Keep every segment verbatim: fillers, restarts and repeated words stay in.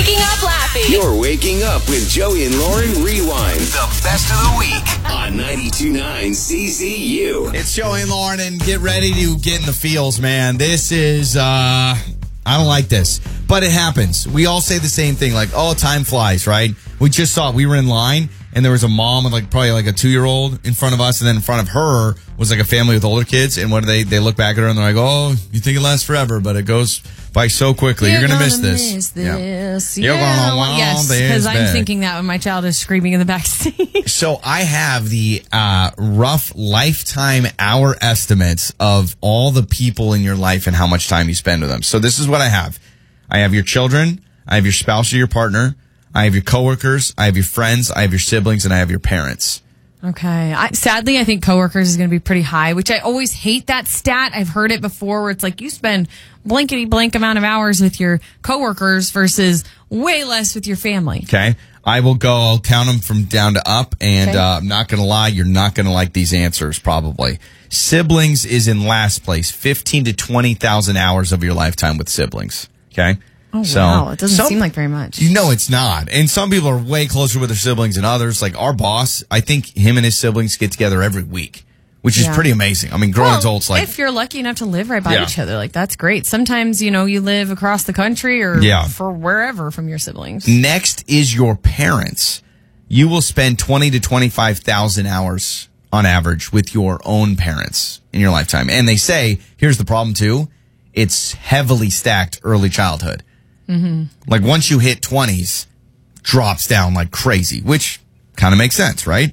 Waking up laughing. You're waking up with Joey and Lauren Rewind. The best of the week on ninety-two point nine C Z U. It's Joey and Lauren, and get ready to get in the feels, man. This is, uh, I don't like this, but it happens. We all say the same thing, like, oh, time flies, right? We just saw it. We were in line, and there was a mom with, like, probably like a two-year-old in front of us, and then in front of her was, like, a family with older kids, and what do they, they look back at her, and they're like, oh, you think it lasts forever, but it goes by so quickly. You're, You're going to miss this. Miss this. Yeah. You're yeah. gonna want yes, this because I'm back. thinking that when my child is screaming in the back seat. So I have the uh, rough lifetime hour estimates of all the people in your life and how much time you spend with them. So this is what I have. I have your children. I have your spouse or your partner. I have your coworkers. I have your friends. I have your siblings, and I have your parents. Okay. I, sadly, I think coworkers is going to be pretty high, which I always hate that stat. I've heard it before where it's like you spend blankety blank amount of hours with your coworkers versus way less with your family. Okay. I will go, I'll count them from down to up, and Okay. uh, I'm not going to lie, you're not going to like these answers probably. Siblings is in last place, fifteen to twenty thousand hours of your lifetime with siblings. Okay. Oh, So, wow. It doesn't some- seem like very much. You know it's not. And some people are way closer with their siblings than others. Like our boss, I think him and his siblings get together every week, which is Yeah. pretty amazing. I mean, growing Well, adults like if you're lucky enough to live right by Yeah. each other, like that's great. Sometimes, you know, you live across the country or Yeah. for wherever from your siblings. next is your parents. You will spend twenty to twenty-five thousand hours on average with your own parents in your lifetime. And they say, here's the problem too, it's heavily stacked early childhood. Mm-hmm. Like once you hit twenties, drops down like crazy, which kind of makes sense, right?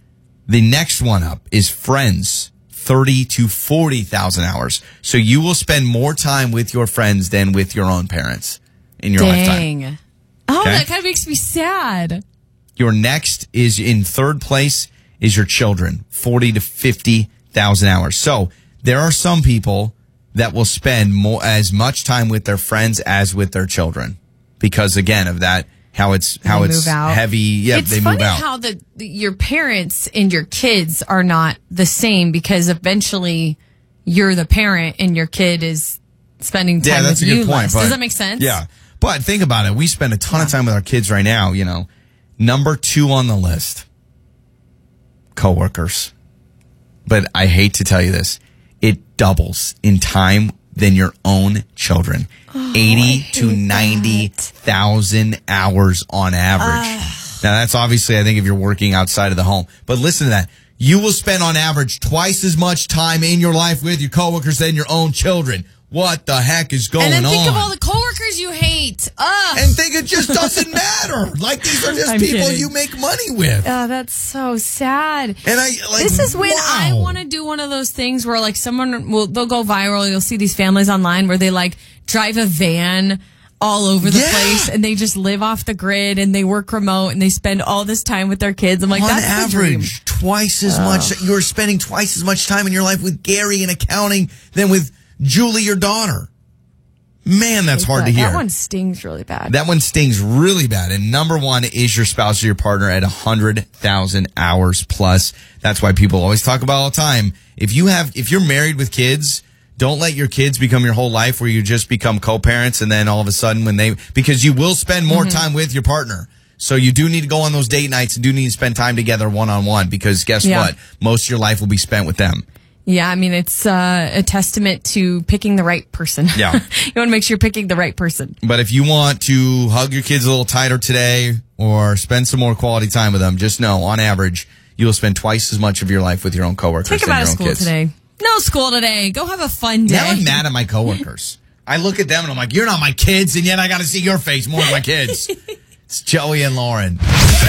The next one up is friends, thirty to forty thousand hours. So you will spend more time with your friends than with your own parents in your lifetime. Dang. Oh, Okay. that kind of makes me sad. Your next is in third place is your children, forty to fifty thousand hours. So there are some people that will spend more, as much time with their friends as with their children because again of that, how it's, how They it's move out. heavy. Yeah, It's they funny move out. how the, the your parents and your kids are not the same because eventually you're the parent and your kid is spending time Yeah, that's a with good you point. less. But, Does that make sense? Yeah. But think about it. We spend a ton of time with our kids right now, you know. Number two on the list, coworkers. But I hate to tell you this. It doubles in time than your own children. Oh, eighty to ninety thousand hours on average. Now that's obviously, I think, if you're working outside of the home. But listen to that. You will spend on average twice as much time in your life with your coworkers than your own children. What the heck is going on? And then think of all the coworkers you hate. Ugh. and think it just doesn't matter. Like these are just I'm people kidding. you make money with. Oh, that's so sad. And I like This is when wow. I want to do one of those things where like someone will, they'll go viral. You'll see these families online where they like drive a van all over the Yeah. place and they just live off the grid and they work remote and they spend all this time with their kids. I'm like, on that's the dream. average, twice as much. You're spending twice as much time in your life with Gary in accounting than with Julie, your daughter. Man, that's hard to hear. That one stings really bad. That one stings really bad. And number one is your spouse or your partner at one hundred thousand hours plus. That's why people always talk about all the time. If you have, if you're married with kids, don't let your kids become your whole life where you just become co-parents and then all of a sudden when they, because you will spend more Mm-hmm. time with your partner. So you do need to go on those date nights and do need to spend time together one-on-one because guess Yeah. what? Most of your life will be spent with them. Yeah, I mean, it's uh, a testament to picking the right person. Yeah. You want to make sure you're picking the right person. But if you want to hug your kids a little tighter today or spend some more quality time with them, just know, on average, you will spend twice as much of your life with your own coworkers Take them than out your of own school kids. today. No school today. Go have a fun day. Now I'm mad at my coworkers. I look at them and I'm like, you're not my kids, and yet I got to see your face more than my kids. It's Joey and Lauren.